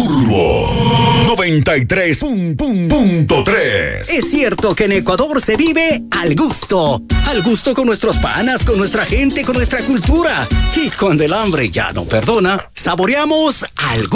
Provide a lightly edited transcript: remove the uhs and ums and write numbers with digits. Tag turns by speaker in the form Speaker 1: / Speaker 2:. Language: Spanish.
Speaker 1: Turbo 93.3.
Speaker 2: Es cierto que en Ecuador se vive al gusto con nuestros panas, con nuestra gente, con nuestra cultura. Y cuando el hambre ya no perdona, saboreamos al gusto.